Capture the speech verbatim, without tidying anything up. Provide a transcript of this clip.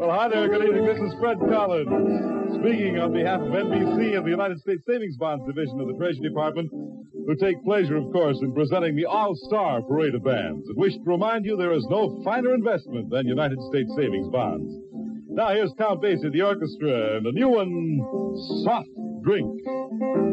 Well, hi there. Good evening. This is Fred Collins, speaking on behalf of N B C and the United States Savings Bonds Division of the Treasury Department, who take pleasure, of course, in presenting the All-Star Parade of Bands, and wish to remind you there is no finer investment than United States Savings Bonds. Now here's Count Basie, the orchestra, and a new one, Soft Drink.